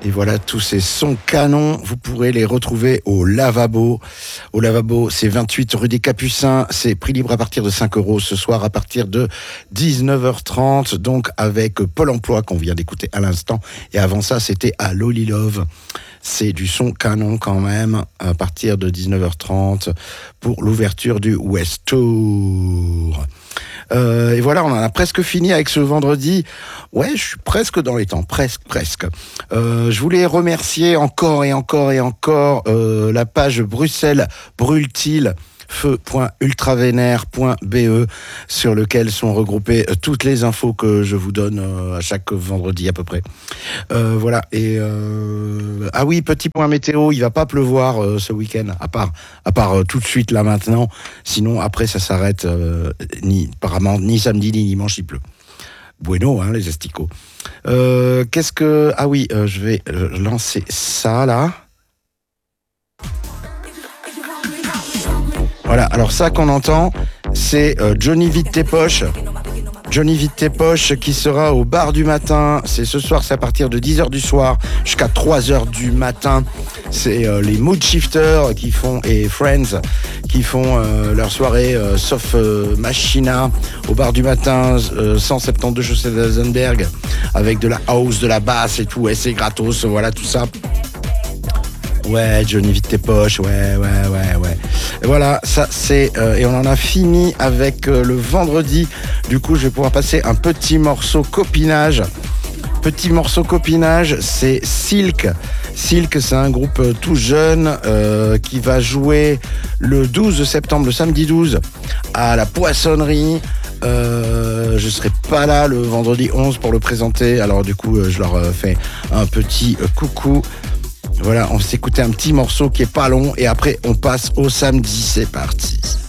Et voilà, tous ces sons canons, vous pourrez les retrouver au Lavabo. Au Lavabo, c'est 28 rue des Capucins. C'est prix libre à partir de 5 € ce soir à partir de 19h30. Donc avec Pôle emploi qu'on vient d'écouter à l'instant. Et avant ça, c'était à Loli Love. C'est du son canon quand même à partir de 19h30 pour l'ouverture du West Tour. Et voilà, on en a presque fini avec ce vendredi. Ouais, je suis presque dans les temps, presque. Je voulais remercier encore la page Bruxelles brûle-t-il feu.ultravénère.be sur lequel sont regroupées toutes les infos que je vous donne à chaque vendredi à peu près. Voilà, et ah oui, petit point météo, il va pas pleuvoir ce week-end, à part tout de suite là maintenant, sinon après ça s'arrête apparemment ni samedi ni dimanche il pleut. Bueno, hein, les asticots. Je vais lancer ça là. Voilà, alors ça qu'on entend, c'est Johnny Vide tes poches. Johnny Vide tes poches qui sera au bar du matin. C'est ce soir, c'est à partir de 10h du soir jusqu'à 3h du matin. C'est les Mood Shifters qui font, et Friends, qui font leur soirée sauf Machina au bar du matin, 172 chaussée d'Azenberg, avec de la house, de la basse et tout, et c'est gratos, voilà tout ça. Ouais, Johnny Vide tes poches, ouais. Et voilà, ça c'est... et on en a fini avec le vendredi. Du coup, je vais pouvoir passer un petit morceau copinage. Petit morceau copinage, c'est Silk. Silk, c'est un groupe tout jeune qui va jouer le 12 septembre, le samedi 12, à la Poissonnerie. Je serai pas là le vendredi 11 pour le présenter. Alors du coup, je leur fais un petit coucou. Voilà, on s'écoutait un petit morceau qui est pas long et après on passe au samedi, c'est parti.